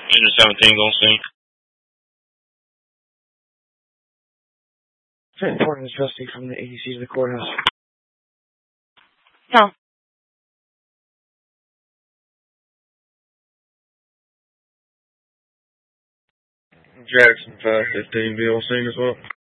Engine 17 on scene. Trenton Portland is trustee from the ADC to the courthouse. No. Jackson 515 be on scene as well.